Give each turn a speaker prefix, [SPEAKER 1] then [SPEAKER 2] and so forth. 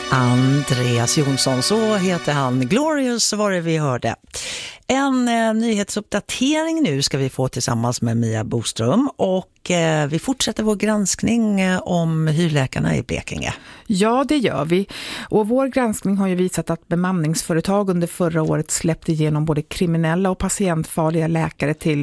[SPEAKER 1] Andreas Jonsson, så heter han. Glorious var det vi hörde. En nyhetsuppdatering nu ska vi få tillsammans med Mia Boström och vi fortsätter vår granskning om hyrläkarna i Blekinge.
[SPEAKER 2] Ja, det gör vi. Och vår granskning har ju visat att bemanningsföretag under förra året släppte igenom både kriminella och patientfarliga läkare till